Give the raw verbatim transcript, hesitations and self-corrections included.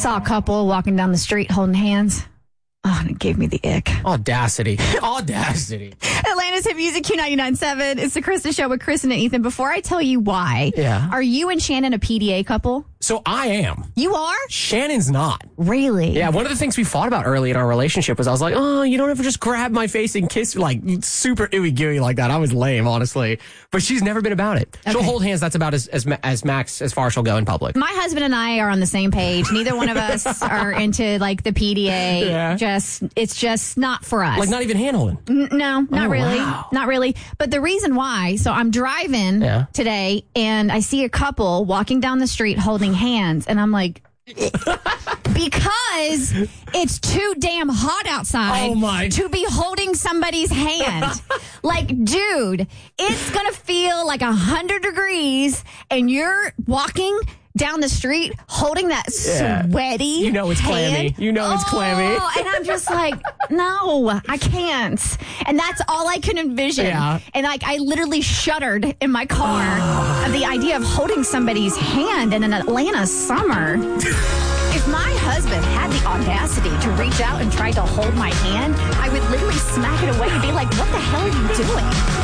saw a couple walking down the street holding hands. Oh, and it gave me the ick. Audacity. Audacity. Atlanta's Hit Music Q ninety-nine point seven. It's the Kristen Show with Kristen and Ethan. Before I tell you why, yeah. Are you and Shannon a P D A couple? So I am. You are? Shannon's not. Really? Yeah, one of the things we fought about early in our relationship was I was like, oh, you don't ever just grab my face and kiss, like super ooey gooey like that. I was lame, honestly. But she's never been about it. Okay. She'll hold hands. That's about as, as as max as far as she'll go in public. My husband and I are on the same page. Neither one of us are into like the P D A. Yeah. Just it's just not for us. Like not even hand holding. N- no, not oh, really. Wow. Not really. But the reason why, so I'm driving yeah. today and I see a couple walking down the street holding hands and I'm like, because it's too damn hot outside oh my. to be holding somebody's hand. Like, dude, it's going to feel like a hundred degrees and you're walking down the street holding that yeah. sweaty You know it's hand. clammy. You know it's oh, clammy. And I'm just like, no, I can't. And that's all I can envision. Yeah. And like, I literally shuddered in my car of the idea of holding somebody's hand in an Atlanta summer. If my husband had the audacity to reach out and try to hold my hand, I would literally smack it away and be like, what the hell are you doing?